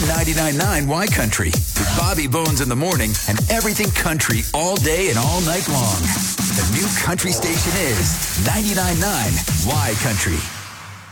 99.9 Y Country with Bobby Bones in the morning and everything country all day and all night long. The new country station is 99.9 Y Country.